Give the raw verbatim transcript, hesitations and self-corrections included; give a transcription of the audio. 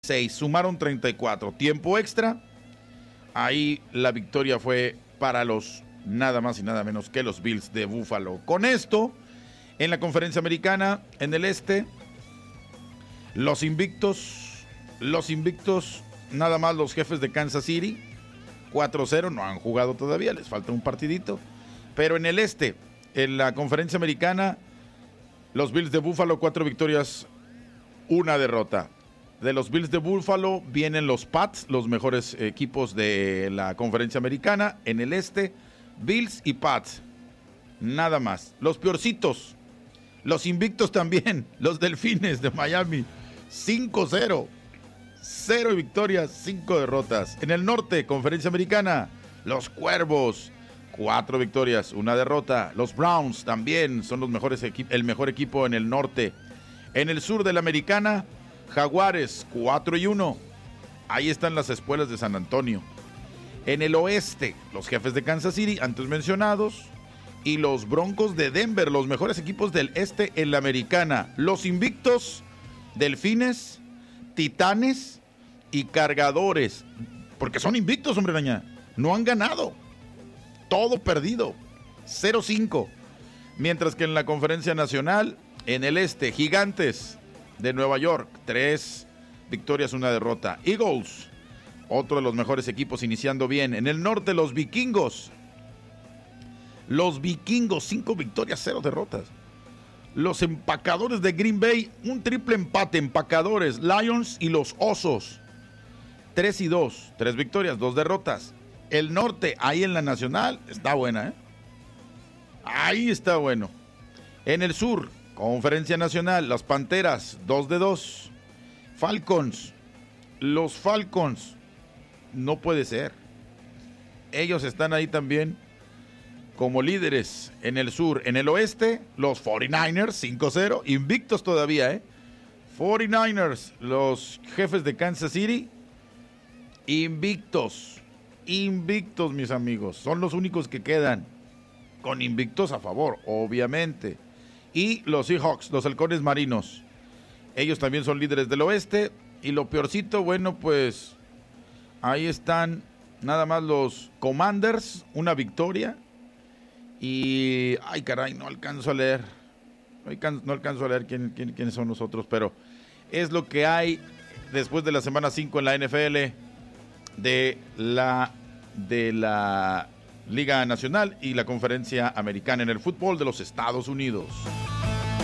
seis, sumaron treinta y cuatro. Tiempo extra, ahí la victoria fue para los nada más y nada menos que los Bills de Buffalo. Con esto, en la conferencia americana, en el este, los invictos, los invictos, nada más los Jefes de Kansas City, cuatro cero, no han jugado todavía, les falta un partidito. Pero en el este, en la conferencia americana, los Bills de Buffalo, cuatro victorias, una derrota. De los Bills de Buffalo vienen los Pats, los mejores equipos de la conferencia americana. En el este, Bills y Pats, nada más. Los peorcitos, los invictos también, los Delfines de Miami, cinco cero. Cero victorias, cinco derrotas. En el norte, conferencia americana, los Cuervos, cuatro victorias, una derrota. Los Browns también son los mejores equi- el mejor equipo en el norte. En el sur de la americana, Jaguares, cuatro y uno. Ahí están las espuelas de San Antonio. En el oeste, los Jefes de Kansas City, antes mencionados, y los Broncos de Denver, los mejores equipos del este en la americana. Los invictos, Delfines, Titanes y Cargadores, porque son invictos, hombre araña, no han ganado, todo perdido, cero cinco. Mientras que en la conferencia nacional, en el este, Gigantes de Nueva York, tres victorias, una derrota. Eagles, otro de los mejores equipos iniciando bien. En el norte, los Vikingos, los Vikingos, cinco victorias, cero derrotas. Los Empacadores de Green Bay, un triple empate. Empacadores, Lions y los Osos, tres y dos, tres victorias, dos derrotas. El norte, ahí en la nacional, está buena, ¿eh? Ahí está bueno. En el sur, conferencia nacional, las Panteras, dos de dos. Falcons, los Falcons, no puede ser. Ellos están ahí también como líderes en el sur. En el oeste, los cuarenta y nueve ers, cinco cero, invictos todavía, ¿eh? cuarenta y nueve ers, los Jefes de Kansas City, invictos, invictos, mis amigos. Son los únicos que quedan con invictos a favor, obviamente. Y los Seahawks, los Halcones Marinos, ellos también son líderes del oeste. Y lo peorcito, bueno, pues ahí están nada más los Commanders, una victoria. Y, ay caray, no alcanzo a leer, no alcanzo, no alcanzo a leer quién, quién, quiénes son nosotros, pero es lo que hay después de la semana cinco en la N F L de la, de la Liga Nacional y la Conferencia Americana en el fútbol de los Estados Unidos.